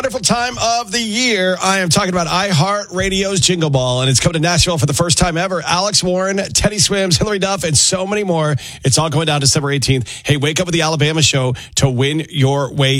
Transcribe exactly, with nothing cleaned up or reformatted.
Wonderful time of the year. I am talking about iHeartRadio's Jingle Ball, and it's coming to Nashville for the first time ever. Alex Warren, Teddy Swims, Hillary Duff, and so many more. It's all going down December eighteenth. Hey, wake up with the Alabama Show to win your way